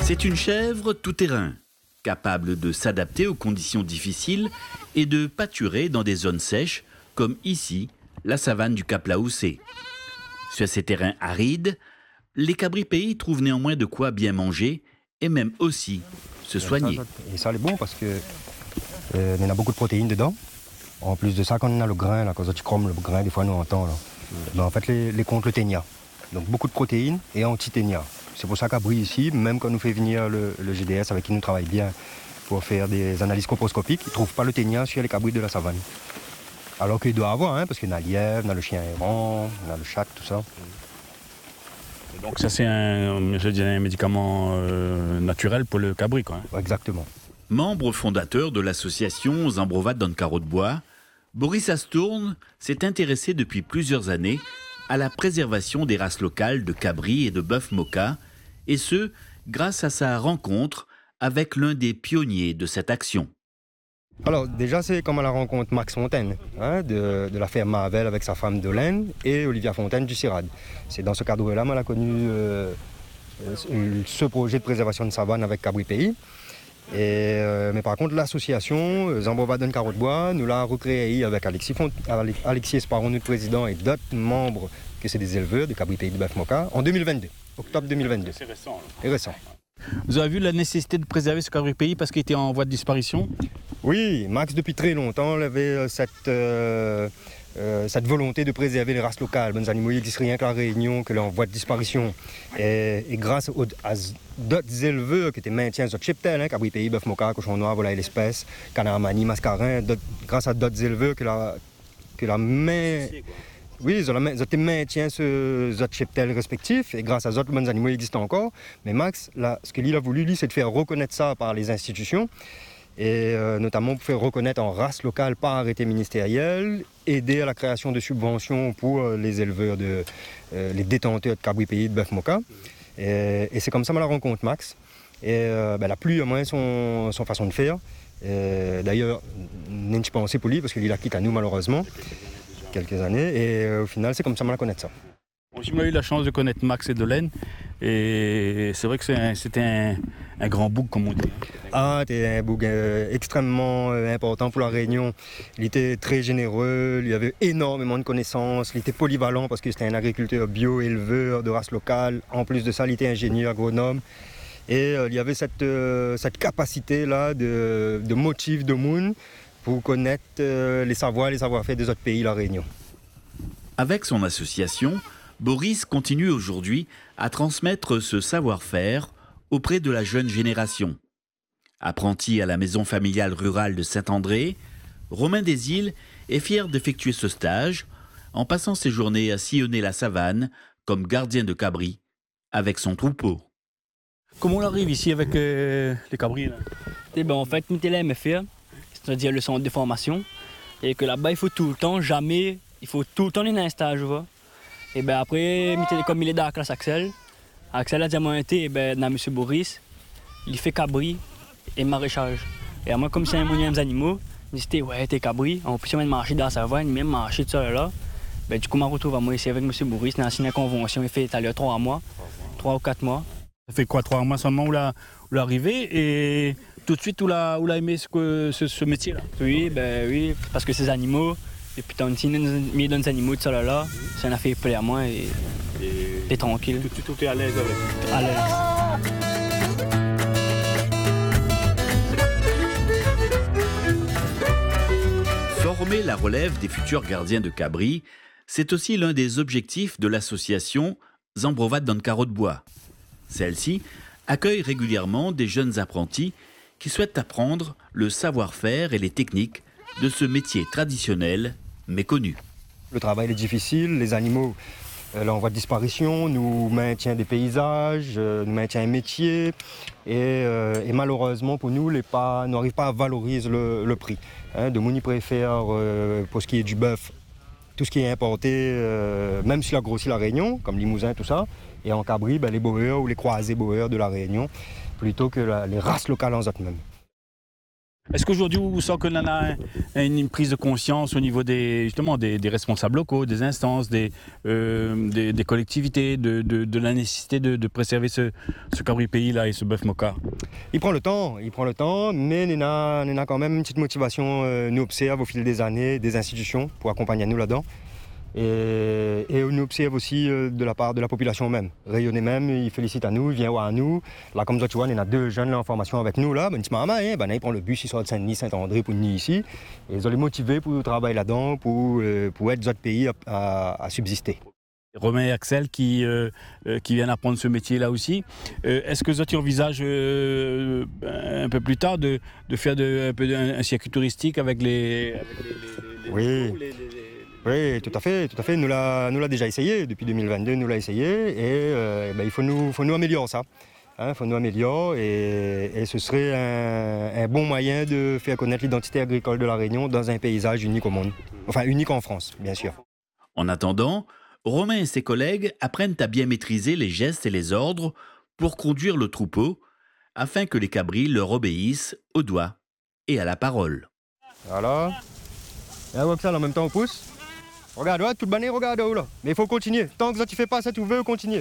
C'est une chèvre tout-terrain, capable de s'adapter aux conditions difficiles et de pâturer dans des zones sèches, comme ici, la savane du Cap-Laoussé. Sur ces terrains arides, les cabris-pays trouvent néanmoins de quoi bien manger et même aussi se soigner. Et ça, c'est bon parce que il y a beaucoup de protéines dedans. En plus de ça, quand on a le grain, là, quand tu cromes le grain, des fois nous on entend, là, ben, en fait, les contre le ténia. Donc beaucoup de protéines et anti-ténia. C'est pour ça qu'à Brie ici, même quand nous fait venir le GDS avec qui nous travaille bien pour faire des analyses coproscopiques, ils ne trouvent pas le ténia sur les cabris de la savane. Alors qu'il doit avoir, hein, parce qu'il y a le lièvre, il y a le chien errant, il y a le chat, tout ça. Et donc ça c'est un médicament naturel pour le cabri, quoi. Hein. Exactement. Membre fondateur de l'association Zambrovat Doncarreau de Bois, Boris Astourne s'est intéressé depuis plusieurs années à la préservation des races locales de cabri et de bœuf moka, et ce, grâce à sa rencontre avec l'un des pionniers de cette action. Alors déjà c'est comme à la rencontre Max Fontaine, hein, de la ferme Mavel avec sa femme Dolène et Olivia Fontaine du CIRAD. C'est dans ce cadre-là qu'elle a connu ce projet de préservation de savane avec Cabri Pays. Mais par contre l'association Zambrovat Doncarreau de Bois nous l'a recréé avec Alexis Esparon, notre président, et d'autres membres que c'est des éleveurs de Cabri Pays de bœuf moka en 2022, octobre 2022. C'est récent. C'est récent. Vous avez vu la nécessité de préserver ce cabri pays parce qu'il était en voie de disparition? Oui, Max depuis très longtemps il avait cette volonté de préserver les races locales. Les animaux, il n'existe rien que la Réunion, que l'on en voie de disparition. Et grâce à d'autres éleveurs qui étaient maintiennent d'autres cheptels, hein, Cabri Pays, bœuf moka, cochon noir, volaille l'espèce, canard mani, mascarin, grâce à d'autres éleveurs que la main. Oui, ils ont maintien ce cheptel respectif et grâce à d'autres bons animaux, il existe encore. Mais Max, là, ce qu'il a voulu, lui, c'est de faire reconnaître ça par les institutions et notamment pour faire reconnaître en race locale par arrêté ministériel, aider à la création de subventions pour les éleveurs, les détenteurs de cabri pays de bœuf moka. Et c'est comme ça que je la rencontre Max. Et elle a plus ou moins son façon de faire. D'ailleurs, je n'ai pas pensé pour lui parce qu'il a quitté à nous malheureusement. Quelques années et au final c'est comme ça que je connais ça. J'ai eu la chance de connaître Max et Dolène et c'est vrai que c'était un grand bouc comme on dit. Ah, c'était un bouc extrêmement important pour la Réunion. Il était très généreux, il avait énormément de connaissances, il était polyvalent parce que c'était un agriculteur bio, éleveur de race locale. En plus de ça, il était ingénieur agronome. Et il y avait cette capacité-là de motif de monde pour connaître les savoir-faire des autres pays, la Réunion. Avec son association, Boris continue aujourd'hui à transmettre ce savoir-faire auprès de la jeune génération. Apprenti à la maison familiale rurale de Saint-André, Romain Desilles est fier d'effectuer ce stage en passant ses journées à sillonner la savane comme gardien de cabri avec son troupeau. Comment on arrive ici avec les cabris là? En fait, nous sommes là MFR, c'est-à-dire le centre de formation, et que là-bas il faut tout le temps, il faut tout le temps aller dans un stage. Et ben après, comme il est dans la classe Axel a diamant été, dans M. Boris, il fait cabri et maraîchage. Et moi, comme c'est un des animaux, je disais, ouais, t'es cabri, on peut même marcher dans la savane, même marcher de ça là. Du coup, je me retrouve à moi ici avec M. Boris, on a signé une convention, il fait 3 mois, 3 ou 4 mois. Ça fait quoi, 3 mois seulement où l'arrivée et tout de suite où l'a aimé ce métier-là? Oui, oui, parce que ces animaux, et puis t'as mis dans des animaux de ça là, ça m'a fait plaisir à moi et t'es tranquille. Tout est à l'aise avec? À l'aise. Former la relève des futurs gardiens de cabri, c'est aussi l'un des objectifs de l'association Zambrovat Doncarreau de Bois. Celle-ci accueille régulièrement des jeunes apprentis qui souhaitent apprendre le savoir-faire et les techniques de ce métier traditionnel méconnu. Le travail est difficile, les animaux là, en voie de disparition, nous maintient des paysages, nous maintient un métier et malheureusement pour nous, n'arrivent pas à valoriser le prix. De Mouni préfère, pour ce qui est du bœuf, tout ce qui est importé, même s'il a grossi la Réunion, comme Limousin, tout ça, et en cabri, les boers ou les croisés boers de la Réunion, plutôt que les races locales en elles-mêmes. Est-ce qu'aujourd'hui, vous sentez qu'on en a une prise de conscience au niveau justement des responsables locaux, des instances, des collectivités, de la nécessité de préserver ce cabri pays là et ce bœuf moka? Il prend le temps, mais il y a quand même une petite motivation, nous observe au fil des années, des institutions pour accompagner nous là-dedans. Et on nous observe aussi de la part de la population même. Rayonner même, il félicite à nous, il vient voir à nous. Là, comme ça, tu vois, il y en a 2 jeunes là, en formation avec nous. Là, ils prennent le bus, ils sortent de Saint-Denis, Saint-André pour venir ici. Et ils ont les motivés pour travailler là-dedans, pour aider d'autres pays à subsister. Romain et Axel qui viennent apprendre ce métier-là aussi. Est-ce que tu envisages un peu plus tard de faire un circuit touristique avec les oui. Oui, tout à fait. Nous l'a déjà essayé. Depuis 2022, nous l'a essayé. Et il faut nous améliorer ça. Il faut nous améliorer et ce serait un bon moyen de faire connaître l'identité agricole de la Réunion dans un paysage unique au monde. Enfin, unique en France, bien sûr. En attendant, Romain et ses collègues apprennent à bien maîtriser les gestes et les ordres pour conduire le troupeau afin que les cabris leur obéissent au doigt et à la parole. Voilà. Et on voit que ça en même temps on pousse. Regarde, ouais, toute bannière, regarde là. Mais il faut continuer. Tant que ça tu fais pas ça, tu veux continuer.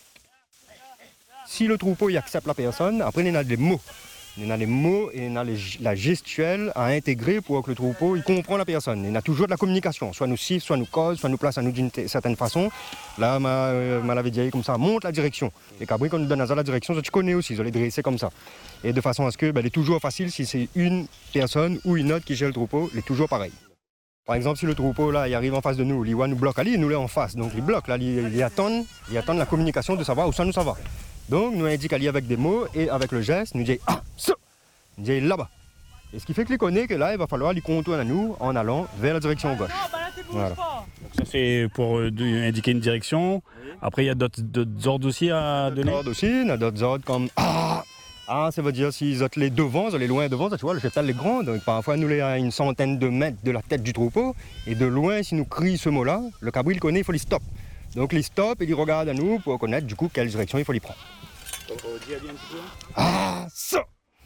Si le troupeau il accepte la personne, après il y en a des mots. Il y a des mots et il y a la gestuelle à intégrer pour que le troupeau il comprend la personne. Il y a toujours de la communication. Soit nous siffle, soit nous cause, soit nous place à nous d'une certaine façon. Là, ma l'avait dit comme ça, monte la direction. Les cabris, quand nous donnent la direction, ça, tu connais aussi, ils ont les dresser comme ça. Et de façon à ce que il est toujours facile si c'est une personne ou une autre qui gère le troupeau, il est toujours pareil. Par exemple, si le troupeau là, il arrive en face de nous, il nous bloque, il nous est en face. Donc il bloque, là, il attend la communication de savoir où ça nous ça va. Donc nous indique avec des mots et avec le geste, nous dit ah, ça, nous dit là-bas. Et ce qui fait qu'il connaît que là, il va falloir lui contourner à nous en allant vers la direction gauche. Voilà. Donc ça c'est pour indiquer une direction. Après il y a d'autres ordres aussi à donner. Il y a d'autres ordres comme ah, ça veut dire s'ils ont les devants, ils ont les loin devant, ça, tu vois, le cheptel est grand, donc parfois nous les à une centaine de mètres de la tête du troupeau, et de loin, si nous crie ce mot-là, le cabri il connaît, il faut les stop. Donc il stop et il regarde à nous pour connaître du coup quelle direction il faut les prendre. Donc on dit un petit peu. Ah, ça.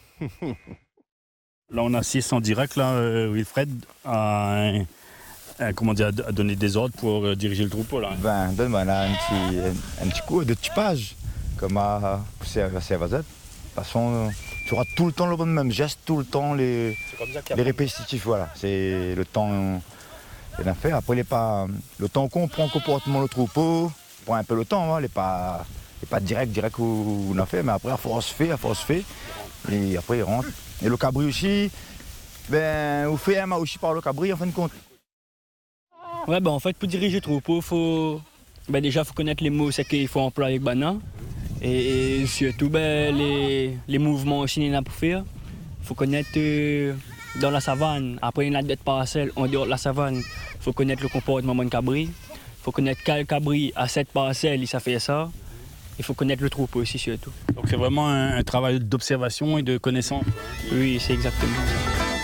Là on assiste en direct, là, Wilfred a donné des ordres pour diriger le troupeau là. Donne-moi là un petit coup de typage, comme à pousser à CVZ. De toute façon, tu auras tout le temps le même geste, tout le temps les répétitifs, voilà. C'est le temps bien fait. Après, le temps qu'on prend le comportement le troupeau, on prend un peu le temps, il n'est pas direct où on a fait, mais après, à force fait, et après, il rentre. Et le cabri aussi, on fait un aussi par le cabri en fin de compte. Ouais, en fait, pour diriger le troupeau, déjà, il faut connaître les mots qu'il faut employer avec Bana. Et surtout, les mouvements aussi, il y en a pour faire. Il faut connaître dans la savane. Après, il y en a d'autres parcelles en dehors de la savane. Il faut connaître le comportement d'un cabri. Il faut connaître quel cabri à cette parcelle, ça fait ça. Il faut connaître le troupeau aussi, surtout. Donc c'est vraiment un travail d'observation et de connaissance. Oui, c'est exactement ça.